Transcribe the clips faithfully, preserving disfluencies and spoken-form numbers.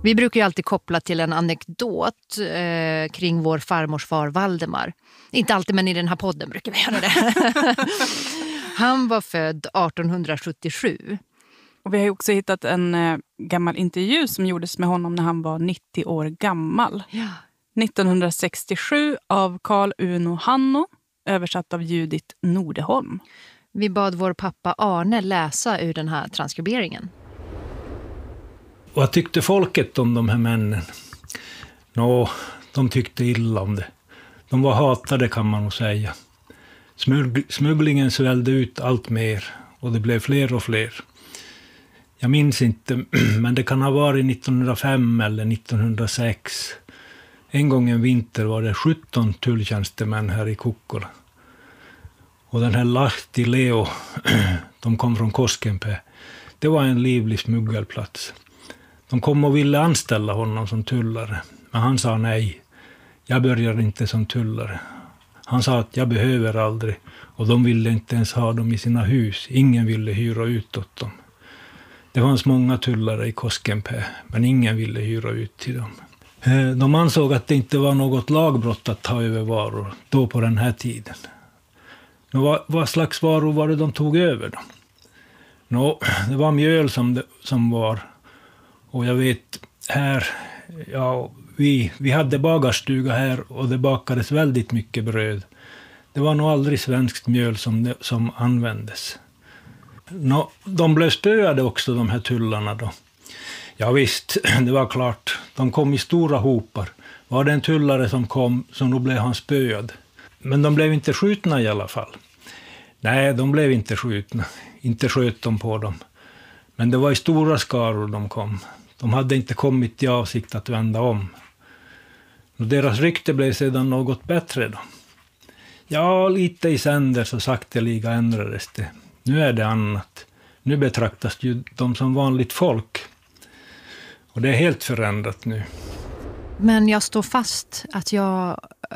Vi brukar ju alltid koppla till en anekdot eh, kring vår farmors far Valdemar. Inte alltid, men i den här podden brukar vi göra det. Han var född arton sjuttiosju. Och vi har också hittat en eh, gammal intervju som gjordes med honom när han var nittio år gammal. Ja. nittonhundrasextiosju av Carl Uno Hanno, översatt av Judith Nordeholm. Vi bad vår pappa Arne läsa ur den här transkriberingen. Vad tyckte folket om de här männen? Nå, de tyckte illa om det. De var hatade, kan man nog säga. Smugg- smugglingen svällde ut allt mer och det blev fler och fler. Jag minns inte, men det kan ha varit nittonhundrafem eller nittonhundrasex. En gång en vinter var det sjutton tulltjänstemän här i Kokkola. Och den här Lahti Leo, de kom från Koskenpää. Det var en livlig smuggelplats. De kom och ville anställa honom som tullare. Men han sa nej. Jag börjar inte som tullare. Han sa att jag behöver aldrig. Och de ville inte ens ha dem i sina hus. Ingen ville hyra ut åt dem. Det fanns många tullare i Koskenpää. Men ingen ville hyra ut till dem. De ansåg att det inte var något lagbrott att ta över varor. Då på den här tiden. Nå, vad, vad slags varor var det de tog över då? Nå, det var mjöl som, det, som var. Och jag vet, här, ja, vi, vi hade bagarstuga här och det bakades väldigt mycket bröd. Det var nog aldrig svenskt mjöl som, det, som användes. Nå, de blev spöade också, de här tullarna då. Ja visst, det var klart. De kom i stora hopar. Var det en tullare som kom, så då blev han spöad. Men de blev inte skjutna i alla fall. Nej, de blev inte skjutna. Inte sköt de på dem. Men det var i stora skaror de kom. De hade inte kommit i avsikt att vända om. Och deras rykte blev sedan något bättre då. Ja, lite i sänder så sakteliga ändrades det. Nu är det annat. Nu betraktas ju de som vanligt folk. Och det är helt förändrat nu. Men jag står fast att jag...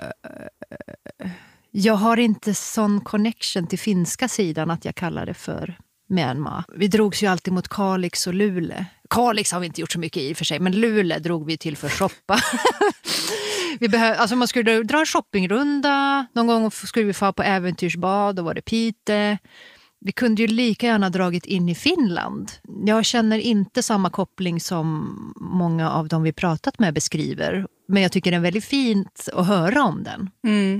Jag har inte sån connection till finska sidan att jag kallar det för Myanmar. Vi drogs ju alltid mot Kalix och Luleå. Kalix har vi inte gjort så mycket i för sig, men Luleå drog vi till för shoppa. vi behöv, alltså man skulle dra en shoppingrunda. Någon gång skulle vi få på äventyrsbad, då var det Pite. Vi kunde ju lika gärna dragit in i Finland. Jag känner inte samma koppling som många av dem vi pratat med beskriver. Men jag tycker det är väldigt fint att höra om den. Mm.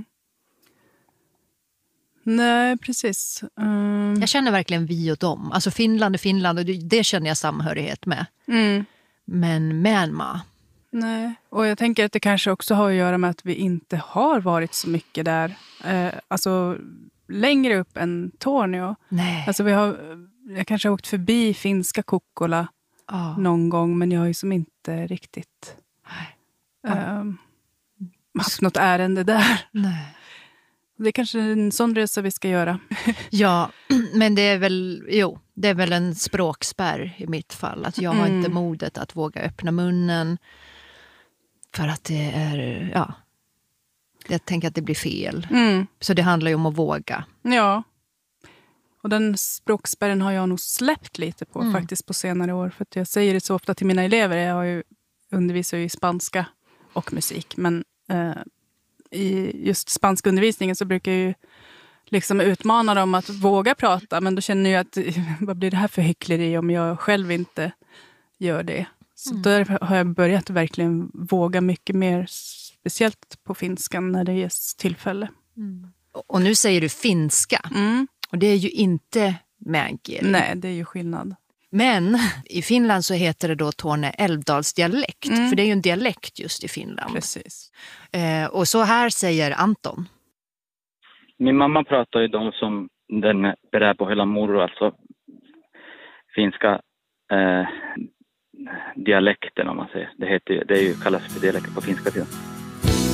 Nej, precis. Um... Jag känner verkligen vi och dem. Alltså Finland är Finland och det känner jag samhörighet med. Mm. Men Myanmar. Nej, och jag tänker att det kanske också har att göra med att vi inte har varit så mycket där. Eh, alltså längre upp än Tornio. Nej. Alltså vi har, jag kanske har åkt förbi finska Kokkola oh. någon gång, men jag har ju som inte riktigt eh, haft något ärende där. Nej. Det är kanske en sån resa vi ska göra. Ja, men det är väl, jo, det är väl en språkspärr i mitt fall. Att jag har mm. inte modet att våga öppna munnen. För att det är, ja, jag tänker att det blir fel. Mm. Så det handlar ju om att våga. Ja, och den språkspärren har jag nog släppt lite på mm. faktiskt på senare år. För att jag säger det så ofta till mina elever. Jag har ju undervisar ju i spanska och musik, men... Eh, i just spanska undervisningen så brukar jag ju liksom utmana dem att våga prata, men då känner jag att vad blir det här för hyckleri om jag själv inte gör det. Så mm. där har jag börjat verkligen våga mycket mer, speciellt på finskan när det ges tillfälle. Mm. Och nu säger du finska, mm. och det är ju inte meänkieli. Nej, det är ju skillnad. Men i Finland så heter det då Torne älvdalsdialekt. Mm. För det är ju en dialekt just i Finland. Precis. Eh, och så här säger Anton. Min mamma pratar ju de som den berär på hela moro, alltså finska eh, dialekten om man säger. Det, heter, det är ju, kallas för dialekt på finska sidan.